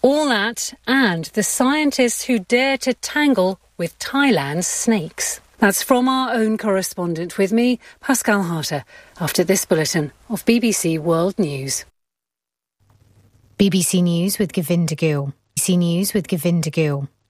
All that and the scientists who dare to tangle with Thailand's snakes. That's from our own correspondent with me, Pascal Harter, after this bulletin of BBC World News. BBC News with Govinda Gill. BBC News with Govinda Gill.